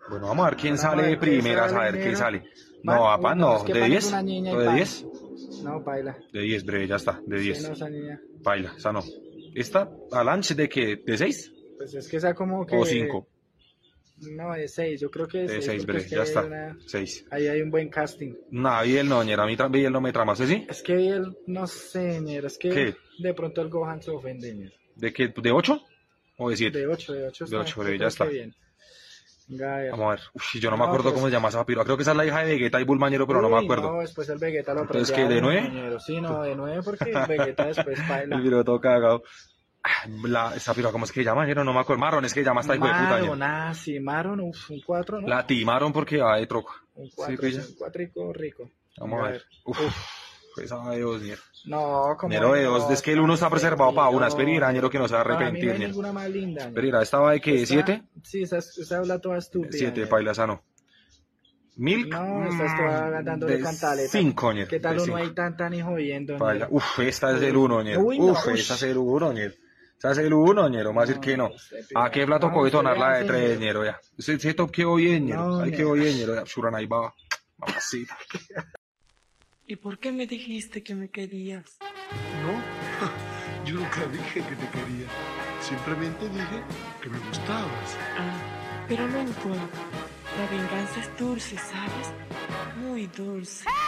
Bueno, vamos a ver quién Bueno, sale de qué primeras, a sale, ver qué negro. sale. Pan, No, papá, uy, no, no. es que ¿De pan es 10? una niña y ¿O de pan. 10? No, baila. De 10, breve, ya está, de Sí, 10. no, esa niña. Baila, esa no. ¿Esta, Alanche, de qué? ¿De 6? Pues es que esa como ¿O que... 5? No, de 6, yo creo que de De 6, 6, porque es breve, que ya ahí hay está. una... 6. Ahí hay un buen casting. No, Biel no, ñera, a mí Biel no me trama, ¿sí? Sí? Es que él, no sé, ñero, es que ¿Qué? de pronto el Gohan se ofende, ñero. ¿De qué? ¿De 8? ¿O de 7? De 8 De está, 8, yo breve, ya creo que está. bien. Venga, a ver. Vamos a ver. Uf, yo no me No, acuerdo cómo pues... se llama esa piroa. Creo que esa es la hija de Vegeta y Bulmañero, pero no me Uy, acuerdo. no, después el Vegeta lo Entonces, prende ¿qué? a ¿De uno, 9? ñero. Sí, no, de 9 porque el Vegeta después baila. El piro todo cagado. Esa piroa, ¿cómo es que se llama? Ñero? No me acuerdo. Marron, es que llama esta hijo de puta, ñero. Maron, ah, sí, Maron, uf, un 4, ¿no? La timaron porque va de troco. Un Sí, 4, pilla. un 4 rico. Vamos a ver. Uf, esa de 2, ñero. No, como Ñero de 2, es que el 1 está preservado para una. Espera, ñero, que no se va a Para mí no arrepentir, hay ñero. ninguna más linda. Espera, ¿esta va de qué? Esta- ¿7? Sí, esa habla toda estúpida. 7, ñero. paila, esa no. Milk. No, esta está dándole de cantaleta. 5, ñero. ¿Qué tal de uno ahí cinco. tan y jodiendo? Paila. ñero? Uf, esta es el 1, ñero. Uy, no, Uf, ush. esta es el 1, ñero. Esa es el 1, ñero. Más decir que no. ¿A qué plato No, coge usted tonar la de vea, 3, sí, ñero? Ya. Ese top quedó bien, ñero. No, Ahí ñero. quedó bien, ñero. Ya, Shuran ahí va. Mamacita. ¿Y por qué me dijiste que me querías? No, yo nunca dije que te quería. Simplemente dije que me gustabas. Ah, pero no importa. La venganza es dulce, ¿sabes? Muy dulce.